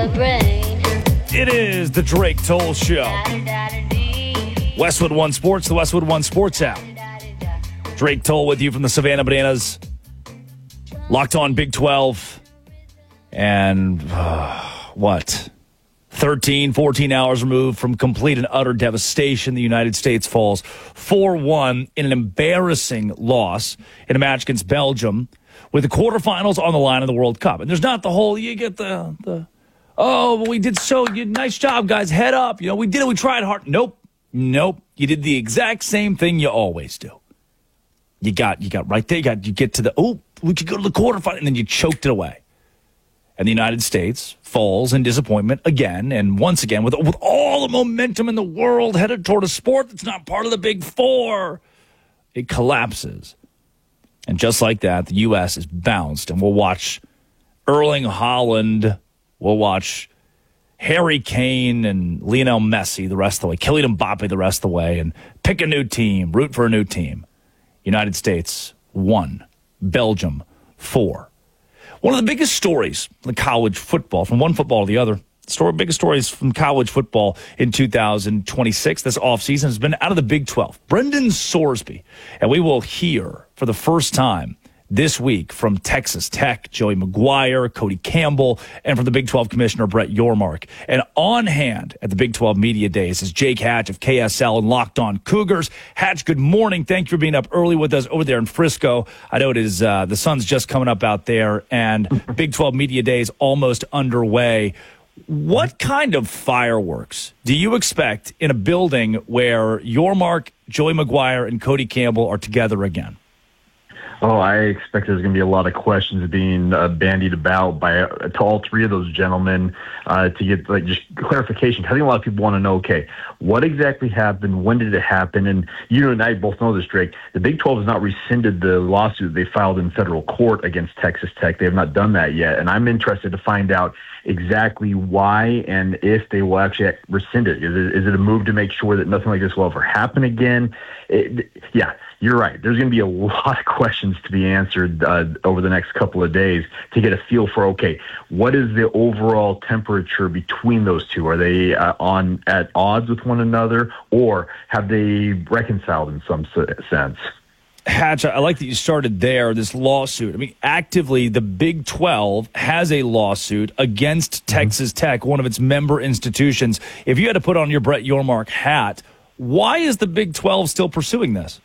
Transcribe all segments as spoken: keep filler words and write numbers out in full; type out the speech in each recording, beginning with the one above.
It is the Drake Toll Show. Westwood One Sports, the Westwood One Sports app. Drake Toll with you from the Savannah Bananas. Locked on Big twelve. And uh, what? thirteen, fourteen hours removed from complete and utter devastation. The United States falls four one in an embarrassing loss in a match against Belgium with the quarterfinals on the line of the World Cup. And there's not the whole, you get the, the oh, we did so, you, nice job, guys, head up. You know, we did it, we tried hard. Nope, nope. You did the exact same thing you always do. You got, you got right there, you got, you get to the, oh, we could go to the quarterfinal, and then you choked it away. And the United States falls in disappointment again, and once again, with, with all the momentum in the world headed toward a sport that's not part of the Big Four, it collapses. And just like that, the U S is bounced, and we'll watch Erling Haaland, we'll watch Harry Kane and Lionel Messi the rest of the way, Kylian Mbappe the rest of the way, and pick a new team, root for a new team. United States, one. Belgium, four. One of the biggest stories in college football, from one football to the other, story, biggest stories from college football in two thousand twenty-six, this offseason, has been out of the Big twelve. Brendan Sorsby, and we will hear for the first time this week from Texas Tech, Joey McGuire, Cody Campbell, and from the Big twelve Commissioner, Brett Yormark. And on hand at the Big twelve Media Days is Jake Hatch of K S L and Locked On Cougars. Hatch, good morning. Thank you for being up early with us over there in Frisco. I know it is uh, the sun's just coming up out there, and Big twelve Media Days almost underway. What kind of fireworks do you expect in a building where Yormark, Joey McGuire, and Cody Campbell are together again? Oh, I expect there's going to be a lot of questions being uh, bandied about by uh, to all three of those gentlemen uh, to get like just clarification. I think a lot of people want to know, okay, what exactly happened? When did it happen? And you and I both know this, Drake. The Big twelve has not rescinded the lawsuit they filed in federal court against Texas Tech. They have not done that yet, and I'm interested to find out exactly why and if they will actually rescind it. Is it, is it a move to make sure that nothing like this will ever happen again? It, yeah, you're right. There's going to be a lot of questions to be answered uh, over the next couple of days to get a feel for, okay, what is the overall temperature between those two? Are they uh, on at odds with one another, or have they reconciled in some sense? Hatch, I like that you started there, this lawsuit. I mean, actively, the Big twelve has a lawsuit against Texas Tech, one of its member institutions. If you had to put on your Brett Yormark hat, why is the Big twelve still pursuing this?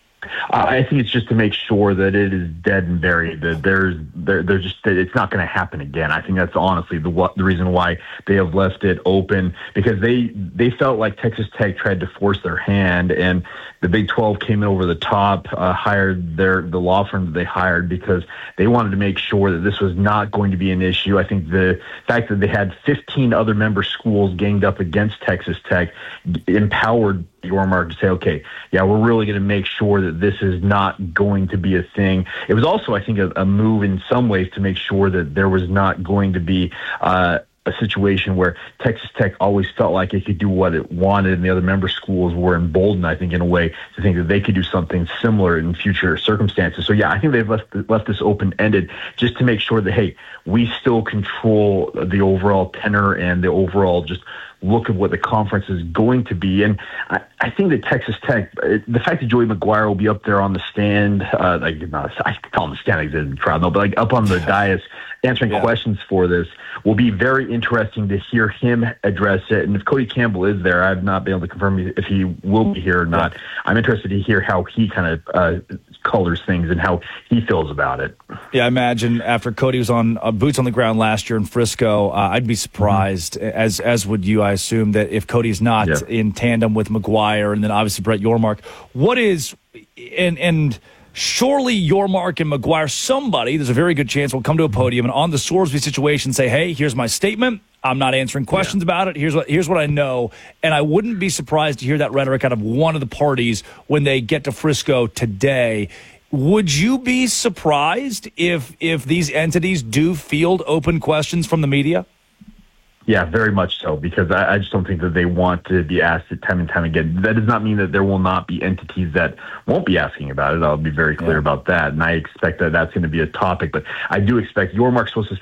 Uh, I think it's just to make sure that it is dead and buried. That there's, there, there's just that it's not going to happen again. I think that's honestly the the reason why they have left it open, because they they felt like Texas Tech tried to force their hand, and the Big twelve came in over the top, uh, hired their the law firm that they hired because they wanted to make sure that this was not going to be an issue. I think the fact that they had fifteen other member schools ganged up against Texas Tech empowered Yormark to say, okay, yeah, we're really going to make sure that this is not going to be a thing. It was also, I think, a, a move in some ways to make sure that there was not going to be uh, a situation where Texas Tech always felt like it could do what it wanted, and the other member schools were emboldened, I think, in a way to think that they could do something similar in future circumstances. So, yeah, I think they've left, left this open-ended just to make sure that, hey, we still control the overall tenor and the overall just look at what the conference is going to be. And I, I think that Texas Tech, the fact that Joey McGuire will be up there on the stand, uh, like, not, I call him the stand, like the crowd, no, but like up on the dais answering yeah. questions for this will be very interesting to hear him address it. And if Cody Campbell is there, I've not been able to confirm if he will be here or not. I'm interested to hear how he kind of uh, colors things and how he feels about it. Yeah, I imagine after Cody was on uh, boots on the ground last year in Frisco, uh, I'd be surprised, mm-hmm. as as would you, I assume, that if Cody's not yeah. in tandem with McGuire and then obviously Brett Yormark, what is and and surely Yormark and McGuire, somebody, there's a very good chance will come to a podium and on the Sorsby situation say, hey, here's my statement. I'm not answering questions yeah. about it. Here's what here's what I know. And I wouldn't be surprised to hear that rhetoric out of one of the parties when they get to Frisco today. Would you be surprised if if these entities do field open questions from the media? Yeah, very much so, because I, I just don't think that they want to be asked it time and time again. That does not mean that there will not be entities that won't be asking about it. I'll be very clear yeah. about that, and I expect that that's going to be a topic. But I do expect Yormark's supposed to